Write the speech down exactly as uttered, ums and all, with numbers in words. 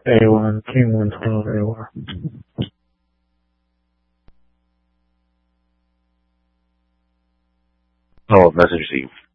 A one, King one twelve, A one. Oh, message received.